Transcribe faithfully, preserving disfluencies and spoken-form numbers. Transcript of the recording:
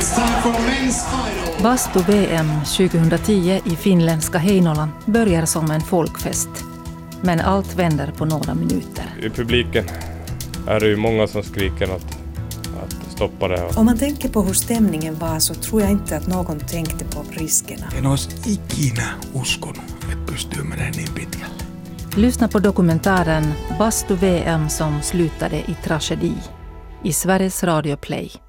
Bastu-V M tjugohundratio i finländska Heinola börjar som en folkfest. Men allt vänder på några minuter. I publiken är det ju många som skriker att, att stoppa det här. Om man tänker på hur stämningen var så tror jag inte att någon tänkte på riskerna. En olisi ikinä uskonut, että pystyy menemään niin pitkälle. Lyssna på dokumentären Bastu-V M som slutade i tragedi i Sveriges Radio Play.